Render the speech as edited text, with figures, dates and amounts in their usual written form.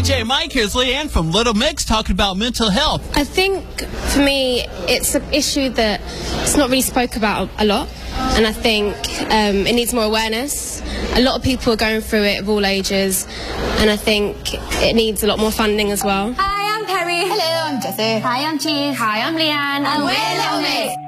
DJ Mike, here's Leanne from Little Mix talking about mental health. I think for me it's an issue that it's not really spoke about a lot, and I think it needs more awareness. A lot of people are going through it of all ages, and I think it needs a lot more funding as well. Hi, I'm Perry. Hello, I'm Jessie. Hi, I'm Cheese. Hi, I'm Leanne. And we're Little Mix.